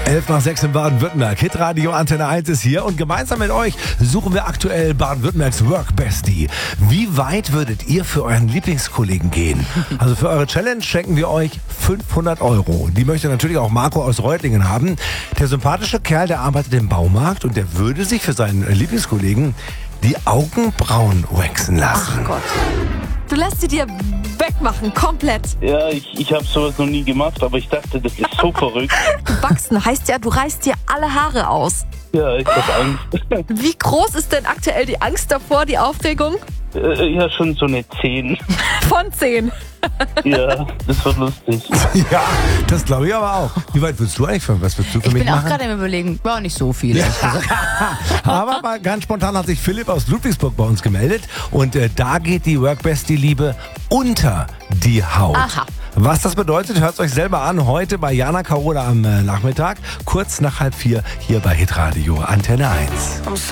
11:06 in Baden-Württemberg. Hitradio Antenne 1 ist hier und gemeinsam mit euch suchen wir aktuell Baden-Württembergs Work Bestie. Wie weit würdet ihr für euren Lieblingskollegen gehen? Also für eure Challenge schenken wir euch 500 €. Die möchte natürlich auch Marco aus Reutlingen haben. Der sympathische Kerl, der arbeitet im Baumarkt und der würde sich für seinen Lieblingskollegen die Augenbrauen waxen lassen. Ach Gott. Du lässt sie dir wegmachen, komplett. Ja, ich habe sowas noch nie gemacht, aber ich dachte, das ist so verrückt. Wachsen heißt ja, du reißt dir alle Haare aus. Ja, ich hab Angst. Wie groß ist denn aktuell die Angst davor, die Aufregung? Ja, schon so eine 10. Von 10. Ja, das wird lustig. Ja, das glaube ich aber auch. Wie weit willst du eigentlich für? Was willst du für Ich mich bin auch machen? gerade im Überlegen, war nicht so viel. ehrlich gesagt. Aber mal ganz spontan hat sich Philipp aus Ludwigsburg bei uns gemeldet und da geht die Work-Bestie-Liebe unter die Haut. Aha. Was das bedeutet, hört es euch selber an. Heute bei Jana Carola am Nachmittag, kurz nach 3:30 hier bei Hitradio Antenne 1.